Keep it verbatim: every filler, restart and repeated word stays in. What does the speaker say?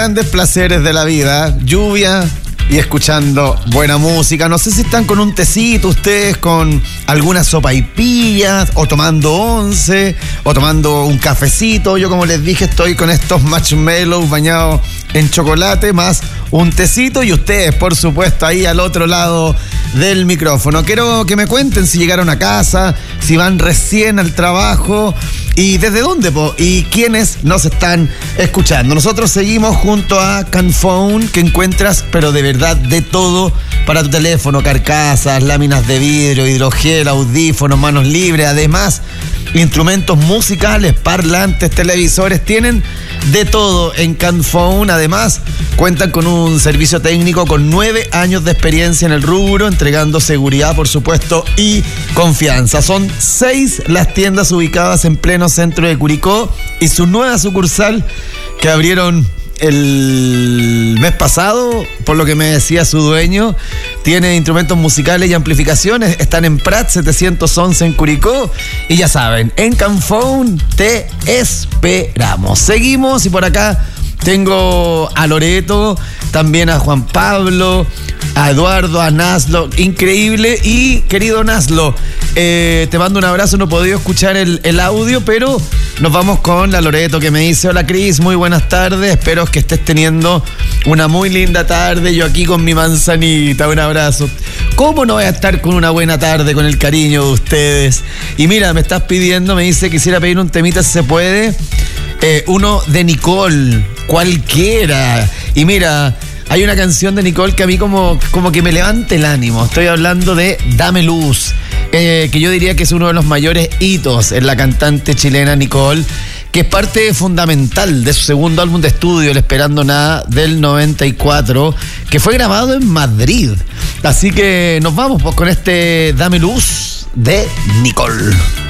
Grandes placeres de la vida, lluvia y escuchando buena música. No sé si están con un tecito ustedes, con alguna sopaipilla, o tomando once, o tomando un cafecito. Yo, como les dije, estoy con estos marshmallows bañados en chocolate, más un tecito, y ustedes, por supuesto, ahí al otro lado del micrófono. Quiero que me cuenten si llegaron a casa, si van recién al trabajo, y desde dónde, po, y quiénes nos están escuchando. Nosotros seguimos junto a Canphone, que encuentras, pero de verdad, de todo para tu teléfono: carcasas, láminas de vidrio, hidrogel, audífonos, manos libres, además instrumentos musicales, parlantes, televisores, tienen de todo en Canphone. Además, cuentan con un servicio técnico con nueve años de experiencia en el rubro, entregando seguridad, por supuesto, y confianza. Son seis las tiendas ubicadas en pleno centro de Curicó, y su nueva sucursal, que abrieron el mes pasado, por lo que me decía su dueño, tiene instrumentos musicales y amplificaciones. Están en Prat setecientos once en Curicó, y ya saben, en Canphone te esperamos. Seguimos, y por acá tengo a Loreto, también a Juan Pablo, a Eduardo, a Naslo. Increíble. Y querido Naslo, eh, te mando un abrazo. No he podido escuchar el, el audio, pero nos vamos con la Loreto, que me dice: hola Cris, muy buenas tardes, espero que estés teniendo una muy linda tarde. Yo aquí con mi manzanita, un abrazo. ¿Cómo no voy a estar con una buena tarde, con el cariño de ustedes? Y mira, me estás pidiendo, me dice, quisiera pedir un temita si se puede, eh, uno de Nicole, cualquiera. Y mira, hay una canción de Nicole que a mí como, como que me levanta el ánimo. Estoy hablando de Dame Luz, eh, que yo diría que es uno de los mayores hitos en la cantante chilena Nicole, que es parte fundamental de su segundo álbum de estudio, El Esperando Nada, del noventa y cuatro, que fue grabado en Madrid. Así que nos vamos pues con este Dame Luz de Nicole.